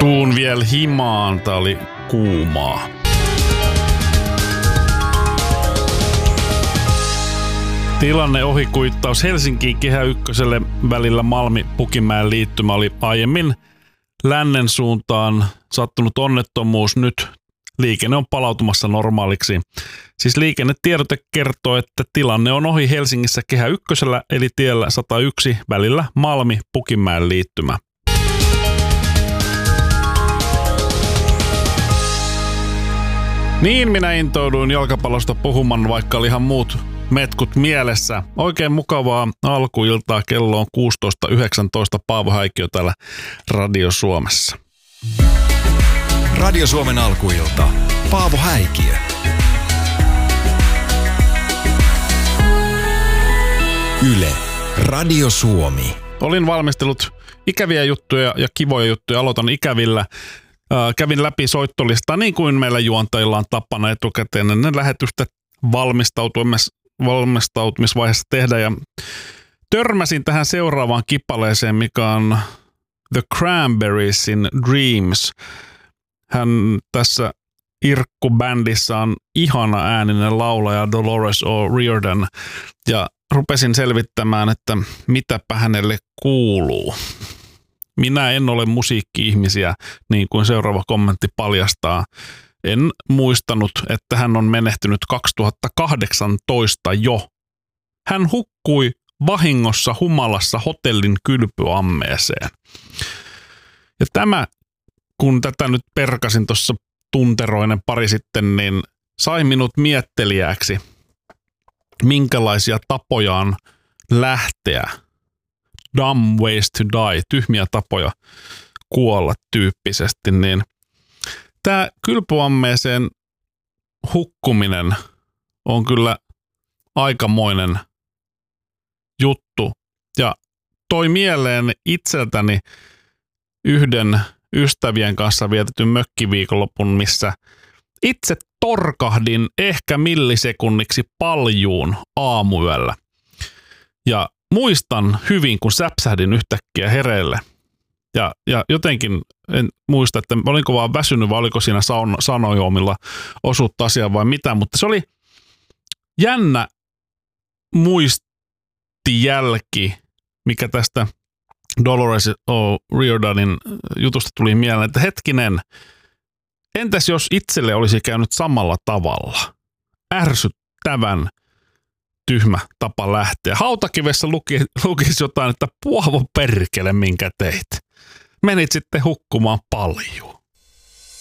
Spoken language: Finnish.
Tuun vielä himaan, tää oli kuumaa. Tilanne ohikuittaus Helsinkiin Kehä Ykköselle välillä Malmi-Pukinmäen liittymä oli aiemmin lännen suuntaan sattunut onnettomuus. Nyt liikenne on palautumassa normaaliksi. Siis liikennetiedote kertoo, että tilanne on ohi Helsingissä Kehä Ykkösellä eli tiellä 101 välillä Malmi-Pukinmäen liittymä. Niin minä intouduin jalkapallosta puhumaan, vaikka oli ihan muut metkut mielessä. Oikein mukavaa alkuiltaa, kello on 16.19. Paavo Häikiö täällä Radio Suomessa. Radio Suomen alkuilta. Paavo Häikiö. Yle. Radio Suomi. Olin valmistellut ikäviä juttuja ja kivoja juttuja. Aloitan ikävillä. Kävin läpi soittolistaa niin kuin meillä juontajilla on tapana etukäteen ennen lähetystä valmistautumisvaiheessa tehdä. Ja törmäsin tähän seuraavaan kipaleeseen, mikä on The Cranberriesin Dreams. Hän tässä Irkku-bändissä on ihana ääninen laulaja Dolores O'Riordan ja rupesin selvittämään, että mitäpä hänelle kuuluu. Minä en ole musiikki-ihmisiä, niin kuin seuraava kommentti paljastaa. En muistanut, että hän on menehtynyt 2018 jo. Hän hukkui vahingossa humalassa hotellin kylpyammeeseen. Ja tämä, kun tätä nyt perkasin tuossa tunteroinen pari sitten, niin sai minut miettelijäksi, minkälaisia tapoja on lähteä. Dumb ways to die, tyhmiä tapoja kuolla tyyppisesti, niin tämä kylpyammeeseen hukkuminen on kyllä aikamoinen juttu. Ja toi mieleen itseltäni yhden ystävien kanssa vietetyn mökkiviikonlopun, missä itse torkahdin ehkä millisekunniksi paljuun aamuyöllä. Ja muistan hyvin, kun säpsähdin yhtäkkiä hereille. Ja jotenkin en muista, että olinko vaan väsynyt vai oliko siinä sanojoomilla osuutta asiaa vai mitä, mutta se oli jännä muistijälki, mikä tästä Dolores O'Riordanin jutusta tuli mieleen, että hetkinen, entäs jos itselle olisi käynyt samalla tavalla? Ärsyttävän tyhmä tapa lähteä. Hautakivessä lukisi jotain, että Paavo perkele, minkä teit. Menit sitten hukkumaan paljon.